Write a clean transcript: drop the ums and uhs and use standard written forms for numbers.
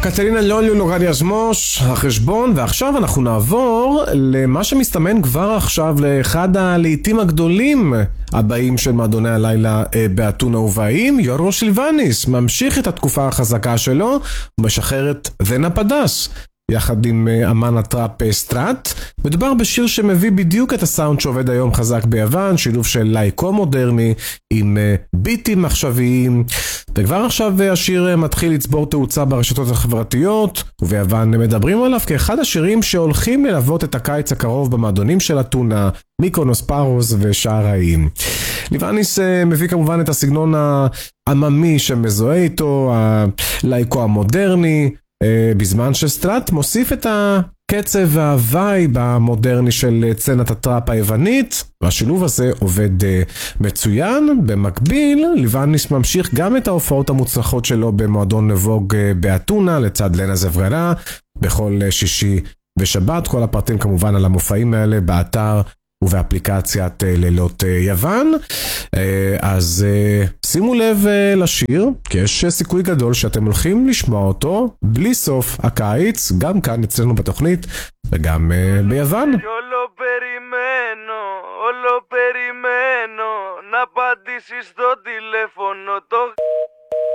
קטרינה לוליו לוגריאזמוש, החשבון, ועכשיו אנחנו נעבור למה שמסתמן כבר עכשיו לאחד הלעיתים הגדולים הבאים של מועדוני הלילה באתונה ובאים. יורוש סילבניס ממשיך את התקופה החזקה שלו ומשחרר את ונה פדס יחד עם אמן הטראפ סטראט. מדובר בשיר שמביא בדיוק את הסאונד שעובד היום חזק ביוון, שילוב של לייקו מודרני עם ביטים מחשביים, וכבר עכשיו השיר מתחיל לצבור תאוצה ברשתות החברתיות, וביוון מדברים עליו כאחד השירים שהולכים ללוות את הקיץ הקרוב במועדונים של אתונה, מיקונוס, פארוס ושאר האיים. ליבניס מביא כמובן את הסגנון העממי שמזוהה איתו, הלייקו המודרני, בזמן שסטראט מוסיף את הקצב והווייב המודרני של סצנת הטראפ היוונית, והשילוב הזה עובד מצוין. במקביל, ליבניס ממשיך גם את ההופעות המוצלחות שלו במועדון נבוג באתונה לצד לנה זבגרה בכל שישי ושבת. כל הפרטים כמובן על המופעים האלה באתר ובאפליקציית לילות יוון. אז שימו לב לשיר, כי יש סיכוי גדול שאתם הולכים לשמוע אותו בלי סוף הקיץ, גם כאן אצלנו בתוכנית וגם ביוון. Όλο περιμένω να απαντήσεις στο τηλέφωνο το...